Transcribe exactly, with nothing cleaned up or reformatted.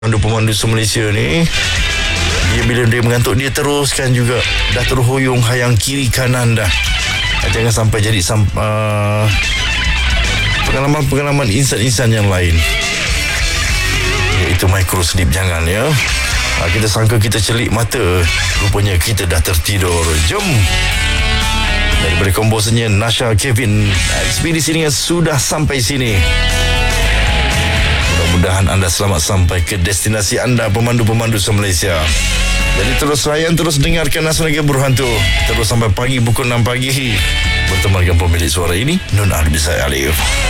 Pemandu-pemandu se-Malaysia ni, dia bila dia mengantuk, dia teruskan juga. Dah terhuyung hayang kiri kanan dah. Jangan sampai jadi uh, pengalaman-pengalaman insan-insan yang lain. Iaitu micro sleep, jangan ya. Ha, kita sangka kita celik mata, rupanya kita dah tertidur. Jom. Daripada komposernya Nasha Kevin, ekspedisi ini sudah sampai sini. Mudah-mudahan anda selamat sampai ke destinasi anda, pemandu-pemandu se-Malaysia. Jadi terus layan, terus dengarkan Nasional Berhantu. Terus sampai pagi pukul enam pagi. Bertemankan pemilik suara ini, Nun Arbisa Alif.